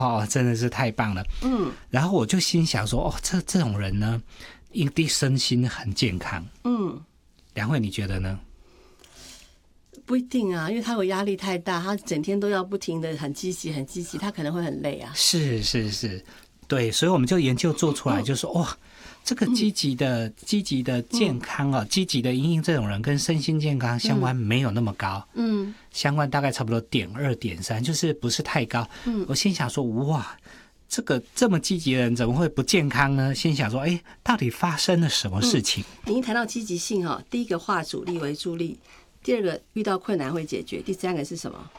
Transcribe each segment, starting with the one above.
哦，真的是太棒了。然后我就心想说，哦，这种人呢，一定身心很健康。梁慧，你觉得呢？ 不一定啊，因为他有压力太大，他整天都要不停的很积极，他可能会很累啊。 是，对，所以我们就研究做出来，就说哇，这个积极的健康啊，积极的因应这种人跟身心健康相关没有那么高，相关大概差不多0.2、0.3，就是不是太高。我心想说，哇，这个这么积极的人怎么会不健康呢？心想说，到底发生了什么事情？ 你一谈到积极性哈，第一个化阻力为助力，第二个遇到困难会解决，第三个是什么？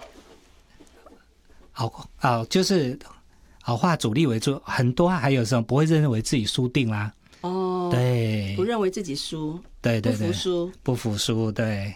就是化阻力为助，很多还有什么不会认为自己输定啦。对， 不认为自己输， 对，不服输，对。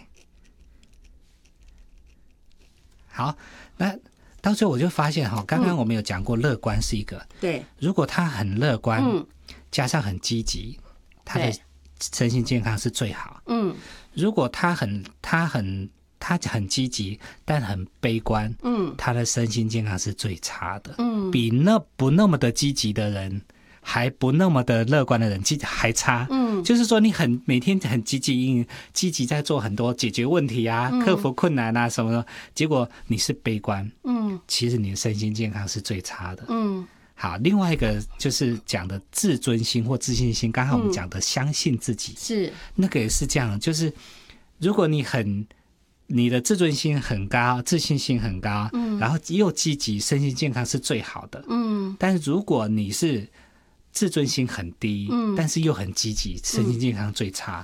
好，那到最后我就发现刚刚我们有讲过，乐观是一个， 对， 如果他很乐观，加上很积极，他的身心健康是最好。如果他很积极，但很悲观，他的身心健康是最差的。比不那么的积极的人，还不那么的乐观的人还差。就是说你每天很积极在做很多解决问题啊，克服困难啊什么的，结果你是悲观，其实你的身心健康是最差的。好，另外一个就是讲的自尊心或自信心，刚才我们讲的相信自己， 是那个也是这样，就是如果你的自尊心很高，自信心很高，然后又积极，身心健康是最好的。但是如果你是自尊心很低，但是又很积极，身心健康最差。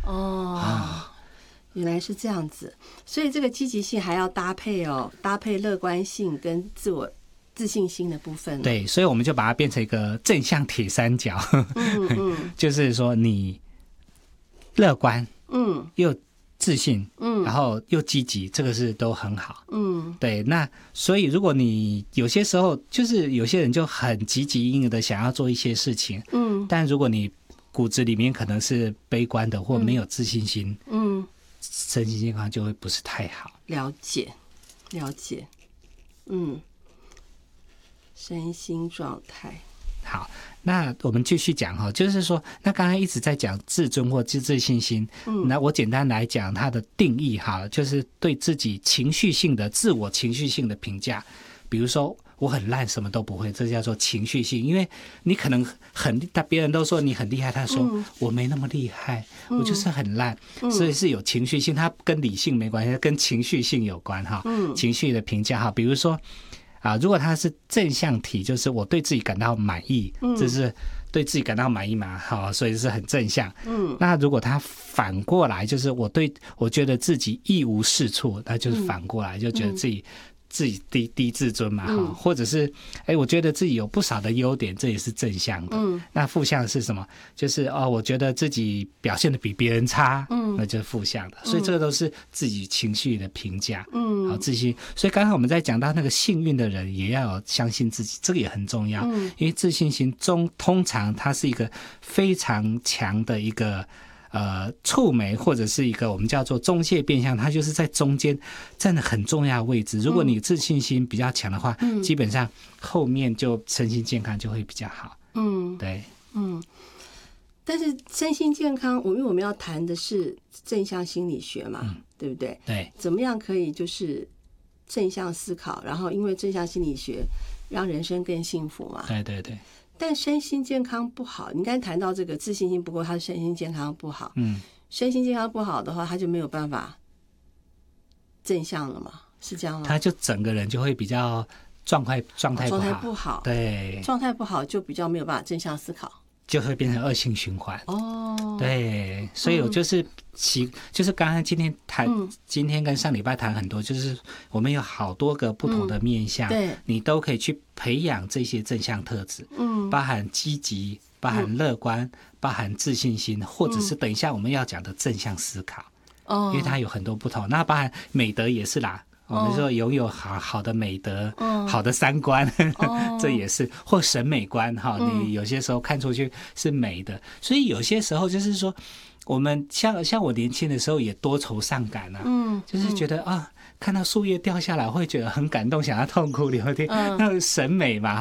原来是这样子，所以这个积极性还要搭配乐观性跟自信心的部分。 对，所以我们就把它变成一个正向铁三角。就是说你乐观，又自信，然后又积极，这个是都很好。对，那所以如果你有些时候就是有些人就很积极应的想要做一些事情，但如果你骨子里面可能是悲观的或没有自信心，身心健康就会不是太好。 了解，身心状态。 好，那我们继续讲就是说，那刚才一直在讲自尊或自信心，那我简单来讲它的定义就是对自己自我情绪性的评价。比如说我很烂，什么都不会，这叫做情绪性。因为你可能别人都说你很厉害，他说我没那么厉害，我就是很烂，所以是有情绪性，它跟理性没关系，跟情绪性有关情绪的评价比如说如果它是正向题，就是我对自己感到满意，这是对自己感到满意嘛，所以是很正向。那如果它反过来，就是我觉得自己一无是处，那就是反过来，就觉得自己低自尊嘛，或者是我觉得自己有不少的优点，这也是正向的。那负向是什么？就是我觉得自己表现的比别人差，那就是负向的。所以这个都是自己情绪的评价。好，自信。所以刚才我们在讲到那个幸运的人，也要有相信自己，这个也很重要。因为自信心通常它是一个非常强的一个触媒，或者是一个我们叫做中介变相，它就是在中间占了很重要的位置。如果你自信心比较强的话，基本上后面就身心健康就会比较好。对， 但是身心健康，因为我们要谈的是正向心理学嘛，对不对？ 对， 怎么样可以就是正向思考，然后因为正向心理学让人生更幸福嘛？ 对。 但身心健康不好，你刚才谈到这个自信心不够，他身心健康不好。身心健康不好的话，他就没有办法正向了嘛？是这样吗？ 他就整个人就会比较状态不好。对， 状态不好就比较没有办法正向思考， 就会变成恶性循环。对，所以我就是刚才今天跟上礼拜谈很多，就是我们有好多个不同的面向，你都可以去培养这些正向特质，包含积极，包含乐观，包含自信心，或者是等一下我们要讲的正向思考。因为它有很多不同，那包含美德也是啦。我们说拥有好的美德，好的三观，这也是，或审美观你有些时候看出去是美的，所以有些时候就是说，我们像我年轻的时候也多愁善感就是觉得看到树叶掉下来会觉得很感动，想要痛哭流涕，那个审美嘛